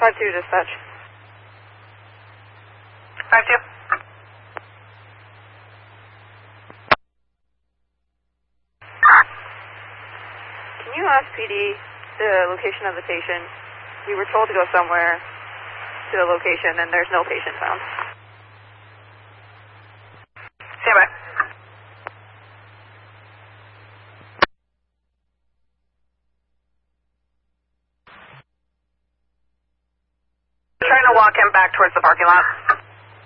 5-2 dispatch. 5-2. Can you ask PD the location of the patient? We were told to go somewhere to the location, and there's no patient found. Stand by. Trying to walk him back towards the parking lot.